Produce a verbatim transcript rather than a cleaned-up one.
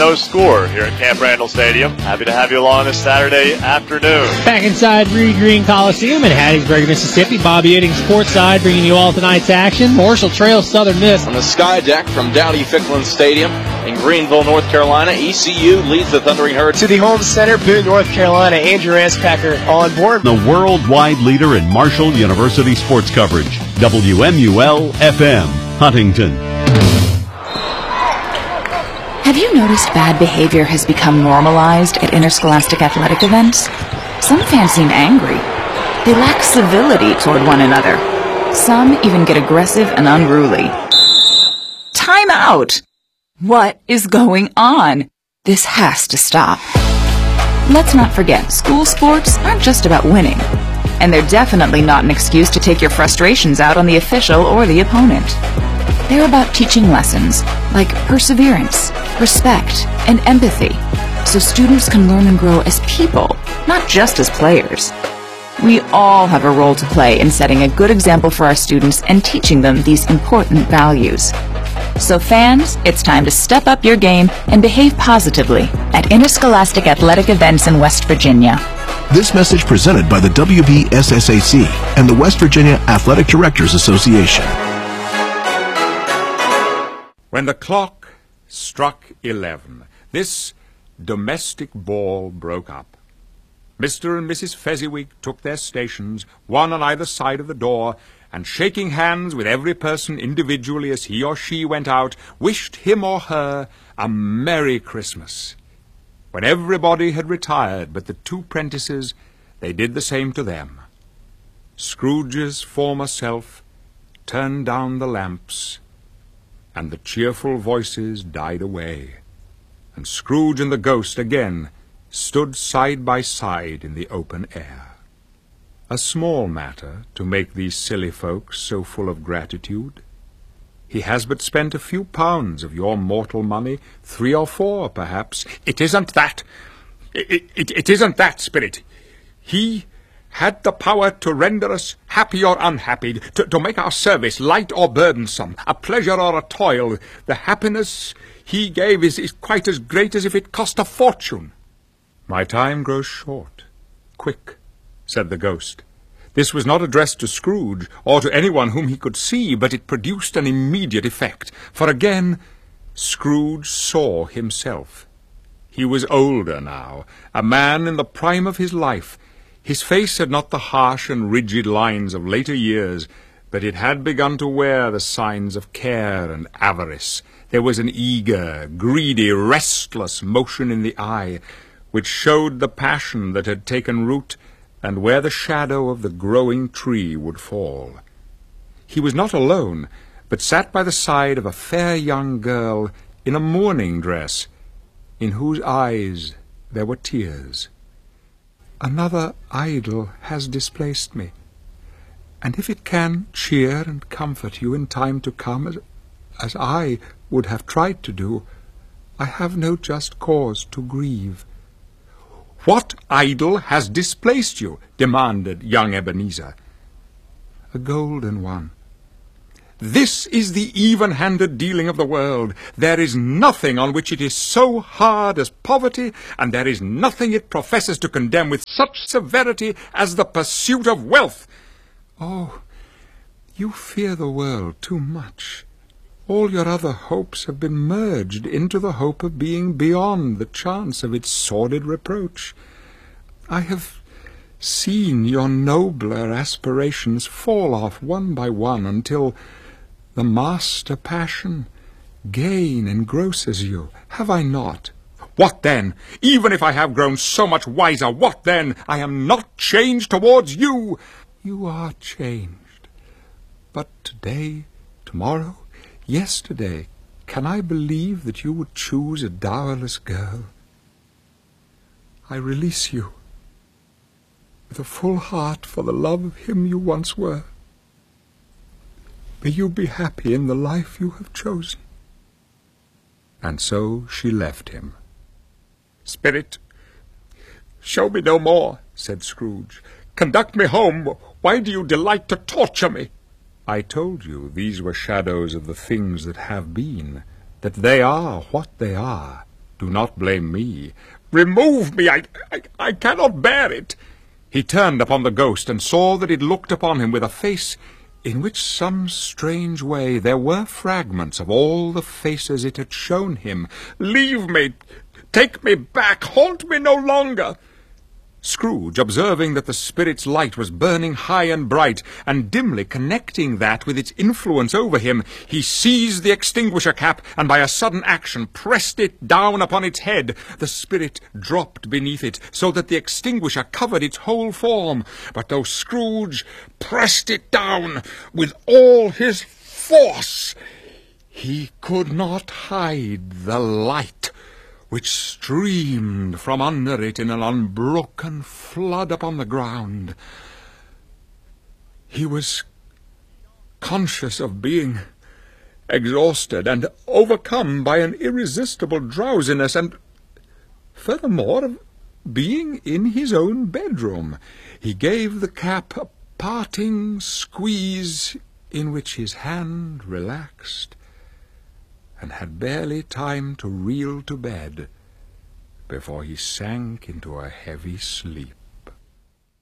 no score here at Camp Randall Stadium. Happy to have you along this Saturday afternoon. Back inside Reed Green Coliseum in Hattiesburg, Mississippi. Bobby Eddings courtside bringing you all tonight's action. Marshall Trail Southern Miss. On the sky deck from Dowdy-Ficklin Stadium in Greenville, North Carolina, E C U leads the Thundering Herd. To the home center, Boone, North Carolina, Andrew Anspacker on board. The worldwide leader in Marshall University sports coverage. W M U L F M, Huntington. Have you noticed bad behavior has become normalized at interscholastic athletic events? Some fans seem angry. They lack civility toward one another. Some even get aggressive and unruly. Time out! What is going on? This has to stop. Let's not forget, school sports aren't just about winning. And they're definitely not an excuse to take your frustrations out on the official or the opponent. They're about teaching lessons like perseverance, respect, and empathy, so students can learn and grow as people, not just as players. We all have a role to play in setting a good example for our students and teaching them these important values. So fans, it's time to step up your game and behave positively at interscholastic athletic events in West Virginia. This message presented by the W B S S A C and the West Virginia Athletic Directors Association. When the clock struck eleven, this domestic ball broke up. Mister and Missus Fezziwig took their stations, one on either side of the door, and shaking hands with every person individually as he or she went out, wished him or her a Merry Christmas. When everybody had retired but the two prentices, they did the same to them. Scrooge's former self turned down the lamps, and the cheerful voices died away, and Scrooge and the ghost again stood side by side in the open air. A small matter to make these silly folks so full of gratitude. He has but spent a few pounds of your mortal money, three or four, perhaps. It isn't that. It, it, it isn't that, Spirit. He had the power to render us happy or unhappy, to, to make our service light or burdensome, a pleasure or a toil. The happiness he gave is, is quite as great as if it cost a fortune. My time grows short. Quick, said the ghost. This was not addressed to Scrooge, or to anyone whom he could see, but it produced an immediate effect, for again Scrooge saw himself. He was older now, a man in the prime of his life. His face had not the harsh and rigid lines of later years, but it had begun to wear the signs of care and avarice. There was an eager, greedy, restless motion in the eye, which showed the passion that had taken root, and where the shadow of the growing tree would fall. He was not alone, but sat by the side of a fair young girl in a mourning dress, in whose eyes there were tears. Another idol has displaced me, and if it can cheer and comfort you in time to come, as, as I would have tried to do, I have no just cause to grieve. What idol has displaced you? Demanded young Ebenezer. A golden one. This is the even-handed dealing of the world. There is nothing on which it is so hard as poverty, and there is nothing it professes to condemn with such severity as the pursuit of wealth. Oh, you fear the world too much. All your other hopes have been merged into the hope of being beyond the chance of its sordid reproach. I have seen your nobler aspirations fall off one by one until the master passion, gain, engrosses you. Have I not? What then? Even if I have grown so much wiser, what then? I am not changed towards you. You are changed. But today, tomorrow, yesterday, can I believe that you would choose a dowerless girl? I release you with a full heart for the love of him you once were. May you be happy in the life you have chosen. And so she left him. Spirit, show me no more, said Scrooge. Conduct me home. Why do you delight to torture me? I told you these were shadows of the things that have been, that they are what they are. Do not blame me. Remove me! I, I, I cannot bear it!" He turned upon the ghost and saw that it looked upon him with a face in which some strange way there were fragments of all the faces it had shown him. "Leave me! Take me back! Haunt me no longer!" Scrooge, observing that the spirit's light was burning high and bright, and dimly connecting that with its influence over him, he seized the extinguisher cap, and by a sudden action pressed it down upon its head. The spirit dropped beneath it, so that the extinguisher covered its whole form. But though Scrooge pressed it down with all his force, he could not hide the light which streamed from under it in an unbroken flood upon the ground. He was conscious of being exhausted and overcome by an irresistible drowsiness, and furthermore of being in his own bedroom. He gave the cap a parting squeeze in which his hand relaxed, and had barely time to reel to bed before he sank into a heavy sleep.